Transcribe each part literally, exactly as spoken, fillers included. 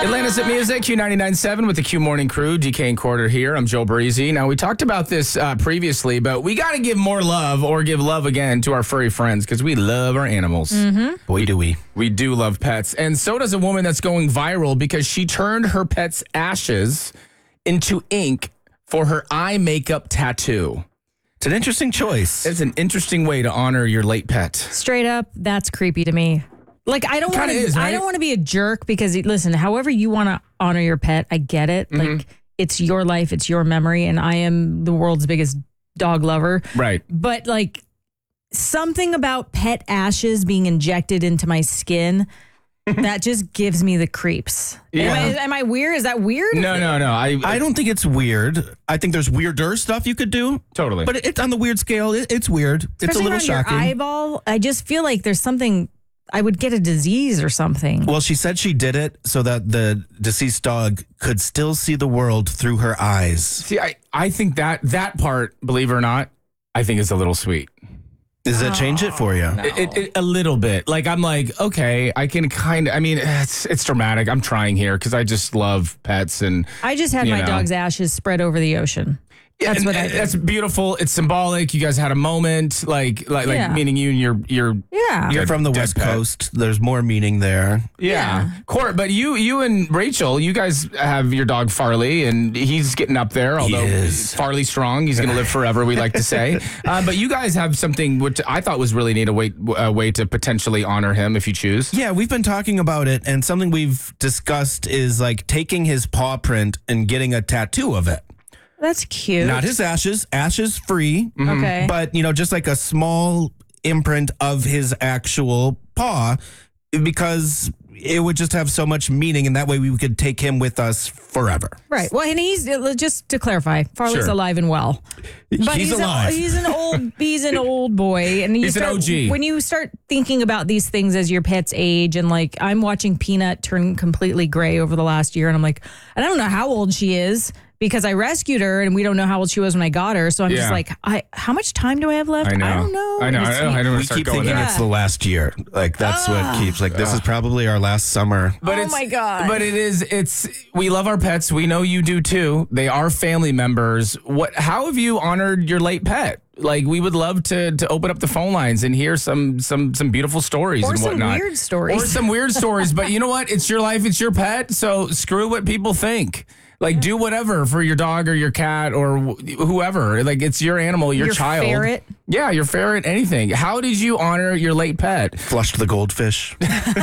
Atlanta's at Music, Q ninety-nine point seven with the Q Morning Crew. D K and Quarter here. I'm Joe Breezy. Now, we talked about this uh, previously, but we got to give more love or give love again to our furry friends because we love our animals. Mm-hmm. Boy, do we. We do love pets. And so does a woman that's going viral because she turned her pet's ashes into ink for her eye makeup tattoo. It's an interesting choice. It's an interesting way to honor your late pet. Straight up, that's creepy to me. Like, I don't want Kinda is, to. right? I don't want to be a jerk because, listen, however you want to honor your pet, I get it. Mm-hmm. Like, it's your life, it's your memory, and I am the world's biggest dog lover. Right. But like, something about pet ashes being injected into my skin that just gives me the creeps. Yeah. Am, I, am I weird? Is that weird? No, no, no. I, I don't think it's weird. I think there's weirder stuff you could do. Totally. But it's on the weird scale. It, it's weird. Especially it's a little around shocking. your eyeball. I just feel like there's something. I would get a disease or something. Well, she said she did it so that the deceased dog could still see the world through her eyes. See, I, I think that that part, believe it or not, I think is a little sweet. Does that change it for you? It, it, it- a little bit. Like, I'm like, okay, I can kind of, I mean, it's it's dramatic. I'm trying here because I just love pets. And I just had you my know. dog's ashes spread over the ocean. That's and- what I and did. That's beautiful. It's symbolic. You guys had a moment, like, like, like Yeah. meaning you and your, your, Yeah. You're from the dead West pet. Coast. There's more meaning there. yeah. Yeah. Court, but you, you and Rachel, you guys have your dog Farley, and he's getting up there. Although is. Farley's strong, he's going to live forever. We like to say. Uh, but you guys have something which I thought was really neat, a way, a way to potentially honor him if you choose. Yeah, we've been talking about it, and something we've discussed is like taking his paw print and getting a tattoo of it. That's cute. Not his ashes, ashes free, Okay. but you know, just like a small imprint of his actual paw, because it would just have so much meaning, and that way we could take him with us forever. Right. Well, and he's uh, just to clarify, Farley's Sure. alive and well. But He's alive. A, he's an old. He's an old boy, and you He's an start, O G. When you start thinking about these things as your pet's age, and like I'm watching Peanut turn completely gray over the last year, and I'm like, I don't know how old she is because I rescued her, and we don't know how old she was when I got her. So I'm Yeah. just like, I how much time do I have left? I know. don't know. I know. It's- I know. I don't want We to start keep going thinking there. it's the last year. Like that's what keeps like this is probably our last summer. But Oh it's, my God. But it is. It's. We love our pets. We know you do too. They are family members. What? How have you honored your late pet? Like, we would love to to open up the phone lines and hear some some some beautiful stories Or and some whatnot. weird stories. Or some weird stories. But you know what? It's your life. It's your pet. So screw what people think. Like, do whatever for your dog or your cat or wh- whoever. Like, it's your animal, your, Your child. ferret. Yeah, your ferret, anything. How did you honor your late pet? Flushed the goldfish.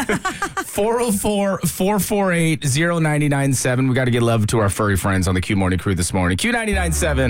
four oh four, four four eight, oh nine nine seven. We got to get love to our furry friends on the Q Morning Crew this morning. Q ninety-nine point seven.